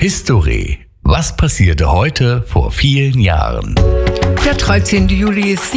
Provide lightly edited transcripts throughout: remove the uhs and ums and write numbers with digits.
History. Was passierte heute vor vielen Jahren? Der 13. Juli ist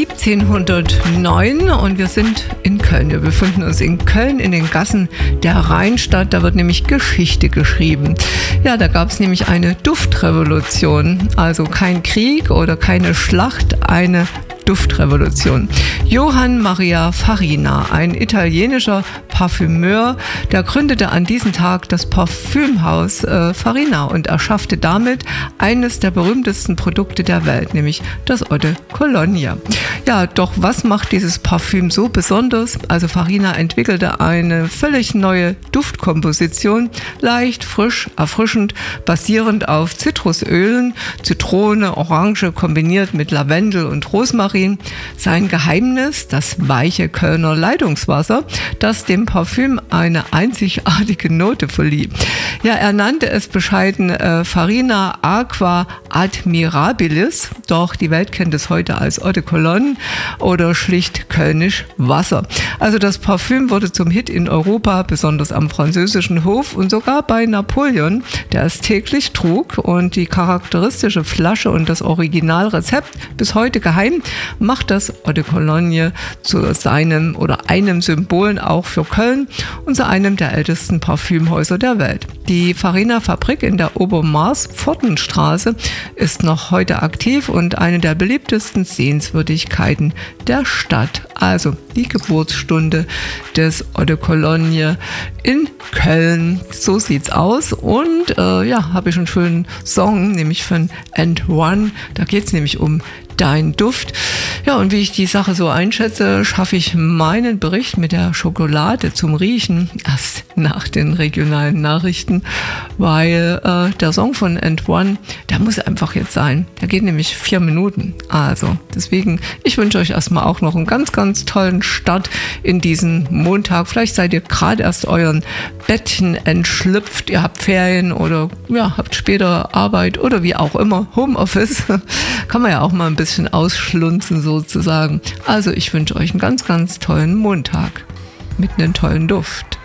1709 und wir sind in Köln. Wir befinden uns in Köln in den Gassen der Rheinstadt. Da wird nämlich Geschichte geschrieben. Ja, da gab es nämlich eine Duftrevolution. Also kein Krieg oder keine Schlacht, eine Duftrevolution. Johann Maria Farina, ein italienischer Parfümeur, der gründete an diesem Tag das Parfümhaus Farina und erschaffte damit eines der berühmtesten Produkte der Welt, nämlich das Eau de Cologne. Ja, doch was macht dieses Parfüm so besonders? Also Farina entwickelte eine völlig neue Duftkomposition, leicht, frisch, erfrischend, basierend auf Zitrusölen, Zitrone, Orange kombiniert mit Lavendel und Rosmarin. Sein Geheimnis, das weiche Kölner Leitungswasser, das dem Parfüm eine einzigartige Note verlieh. Ja, er nannte es bescheiden Farina Aqua Admirabilis, doch die Welt kennt es heute als Eau de Cologne oder schlicht Kölnisch Wasser. Also das Parfüm wurde zum Hit in Europa, besonders am französischen Hof und sogar bei Napoleon, der es täglich trug, und die charakteristische Flasche und das Originalrezept bis heute geheim macht das Eau de Cologne zu seinem oder einem Symbol auch für Köln und zu einem der ältesten Parfümhäuser der Welt. Die Farina-Fabrik in der Obermaß-Pfortenstraße ist noch heute aktiv und eine der beliebtesten Sehenswürdigkeiten der Stadt. Also die Geburtsstunde des Eau de Cologne in Köln. So sieht's aus. Und habe ich einen schönen Song, nämlich von And1. Da geht's nämlich um Dein Duft. Ja, und wie ich die Sache so einschätze, schaffe ich meinen Bericht mit der Schokolade zum Riechen erst nach den regionalen Nachrichten, weil der Song von And1, der muss einfach jetzt sein. Der geht nämlich 4 Minuten. Also deswegen, ich wünsche euch erstmal auch noch einen ganz, ganz tollen Start in diesen Montag. Vielleicht seid ihr gerade erst euren Bettchen entschlüpft, ihr habt Ferien oder habt später Arbeit oder wie auch immer, Homeoffice. Kann man ja auch mal ein bisschen ausschlunzen sozusagen. Also ich wünsche euch einen ganz, ganz tollen Montag mit einem tollen Duft.